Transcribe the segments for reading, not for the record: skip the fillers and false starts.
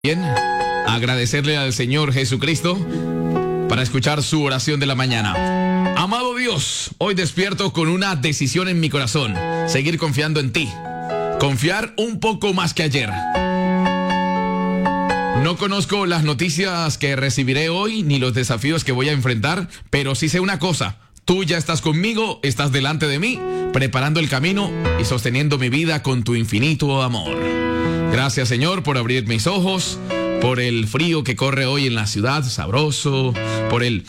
Bien, agradecerle al Señor Jesucristo para escuchar su oración de la mañana. Amado Dios, hoy despierto con una decisión en mi corazón: seguir confiando en ti, confiar un poco más que ayer. No conozco las noticias que recibiré hoy ni los desafíos que voy a enfrentar, pero sí sé una cosa: tú ya estás conmigo, estás delante de mí, preparando el camino y sosteniendo mi vida con tu infinito amor. Gracias, Señor, por abrir mis ojos, por el frío que corre hoy en la ciudad, sabroso, por el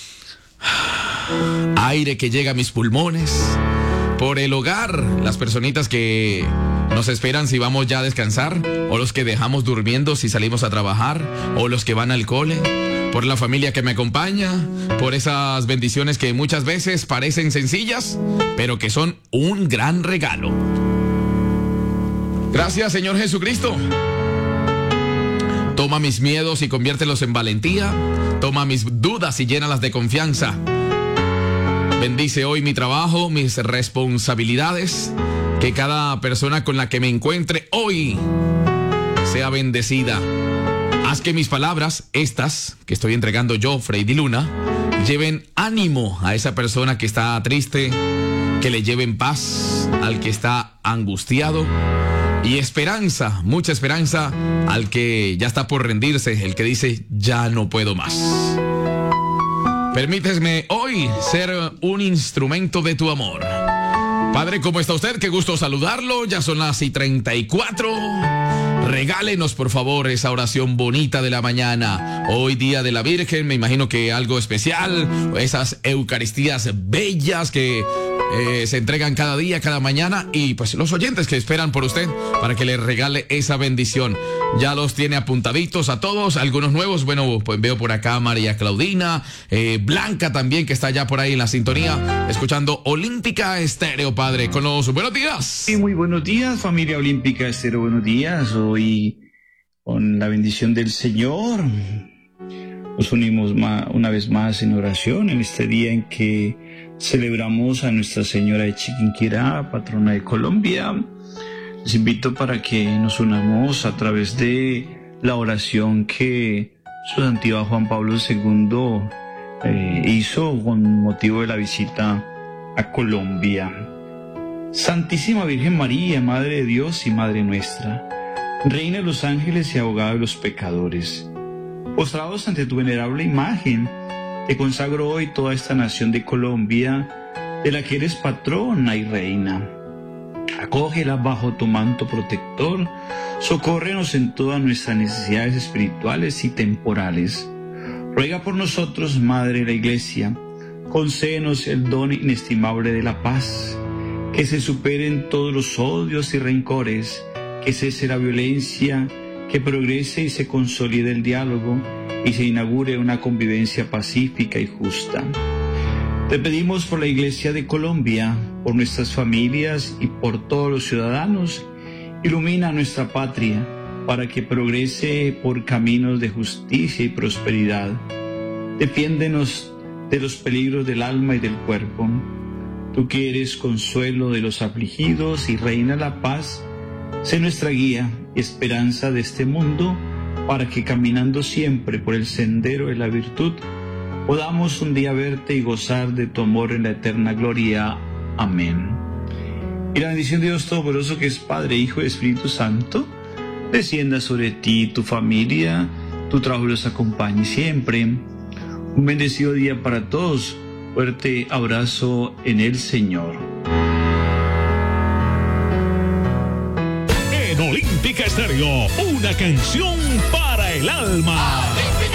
aire que llega a mis pulmones, por el hogar, las personitas que nos esperan si vamos ya a descansar, o los que dejamos durmiendo si salimos a trabajar, o los que van al cole, por la familia que me acompaña, por esas bendiciones que muchas veces parecen sencillas, pero que son un gran regalo. Gracias, Señor Jesucristo. Toma mis miedos y conviértelos en valentía. Toma mis dudas y llénalas de confianza. Bendice hoy mi trabajo, mis responsabilidades. Que cada persona con la que me encuentre hoy sea bendecida. Haz que mis palabras, estas que estoy entregando yo, Freddy Luna, lleven ánimo a esa persona que está triste, que le lleven paz al que está angustiado. Y esperanza, mucha esperanza al que ya está por rendirse, el que dice, ya no puedo más. Permíteme hoy ser un instrumento de tu amor. Padre, ¿cómo está usted? Qué gusto saludarlo. Ya son las 6:34. Regálenos, por favor, esa oración bonita de la mañana. Hoy, Día de la Virgen, me imagino que algo especial. Esas eucaristías bellas que se entregan cada día, cada mañana. Y pues los oyentes que esperan por usted para que le regale esa bendición. Ya los tiene apuntaditos a todos. Algunos nuevos, bueno, pues veo por acá a María Claudina, Blanca también, que está ya por ahí en la sintonía, escuchando Olímpica Estéreo, Padre, con los buenos días. Sí, muy buenos días, familia Olímpica Estéreo, buenos días. Hoy, con la bendición del Señor, nos unimos una vez más en oración en este día en que celebramos a Nuestra Señora de Chiquinquirá, patrona de Colombia. Les invito para que nos unamos a través de la oración que su santidad Juan Pablo II hizo con motivo de la visita a Colombia. Santísima Virgen María, Madre de Dios y Madre nuestra, Reina de los ángeles y abogada de los pecadores, postrados ante tu venerable imagen, te consagro hoy toda esta nación de Colombia, de la que eres patrona y reina. Acógela bajo tu manto protector, socórrenos en todas nuestras necesidades espirituales y temporales. Ruega por nosotros, Madre de la Iglesia, concédenos el don inestimable de la paz, que se superen todos los odios y rencores, que cese la violencia, que progrese y se consolide el diálogo y se inaugure una convivencia pacífica y justa. Te pedimos por la Iglesia de Colombia, por nuestras familias y por todos los ciudadanos. Ilumina nuestra patria para que progrese por caminos de justicia y prosperidad. Defiéndenos de los peligros del alma y del cuerpo. Tú que eres consuelo de los afligidos y reina la paz, sé nuestra guía y esperanza de este mundo, para que caminando siempre por el sendero de la virtud, podamos un día verte y gozar de tu amor en la eterna gloria. Amén. Y la bendición de Dios Todopoderoso, que es Padre, Hijo y Espíritu Santo, descienda sobre ti, tu familia, tu trabajo los acompañe siempre. Un bendecido día para todos. Fuerte abrazo en el Señor. En Olímpica Estéreo, una canción para el alma.